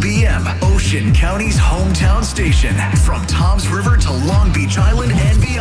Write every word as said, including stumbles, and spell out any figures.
B M, Ocean County's hometown station. From Toms River to Long Beach Island and beyond.